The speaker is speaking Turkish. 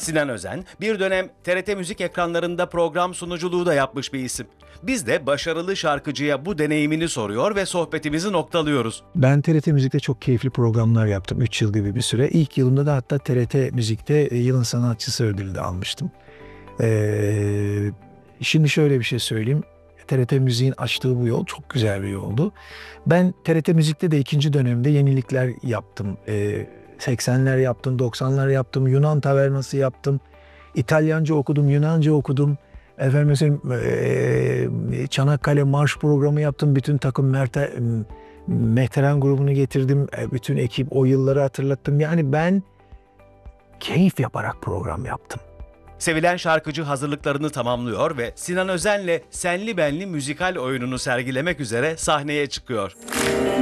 Sinan Özen bir dönem TRT Müzik ekranlarında program sunuculuğu da yapmış bir isim. Biz de başarılı şarkıcıya bu deneyimini soruyor ve sohbetimizi noktalıyoruz. Ben TRT Müzik'te çok keyifli programlar yaptım 3 yıl gibi bir süre. İlk yılımda da hatta TRT Müzik'te yılın sanatçısı ödülü de almıştım. Şimdi şöyle bir şey söyleyeyim. TRT Müzik'in açtığı bu yol çok güzel bir yoldu. Ben TRT Müzik'te de ikinci dönemde yenilikler yaptım. 80'ler yaptım, 90'lar yaptım, Yunan tavernası yaptım. İtalyanca okudum, Yunanca okudum. Efendim mesela Çanakkale Marş programı yaptım. Bütün takım Mehteran grubunu getirdim. Bütün ekip o yılları hatırlattım. Yani ben keyif yaparak program yaptım. Sevilen şarkıcı hazırlıklarını tamamlıyor ve Sinan Özen'le Senli Benli müzikal oyununu sergilemek üzere sahneye çıkıyor.